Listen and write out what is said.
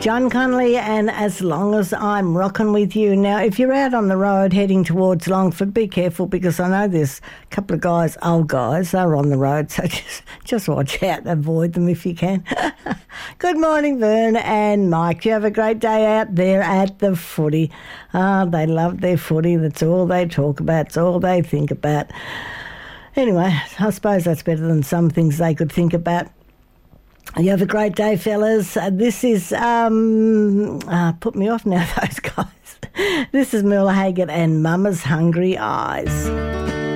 John Connolly and As Long As I'm Rocking With You. Now, if you're out on the road heading towards Longford, be careful because I know there's a couple of guys, old guys, they're on the road, so just watch out and avoid them if you can. Good morning, Vern and Mike. You have a great day out there at the footy. They love their footy. That's all they talk about. It's all they think about. Anyway, I suppose that's better than some things they could think about. You have a great day, fellas. This is, put me off now, those guys. This is Merle Haggard and Mama's Hungry Eyes.